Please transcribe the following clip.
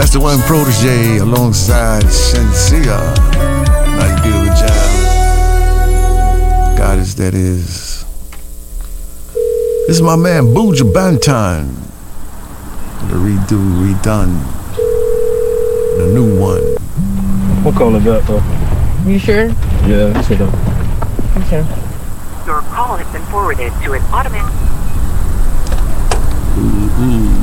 Master One Protege alongside Shensia. Nice, beautiful job. Goddess that is. This is my man Buju Banton. The redone. The new one. We'll call it that though. You sure? Yeah, that's it. Okay. Your call has been forwarded to an automatic. Ooh.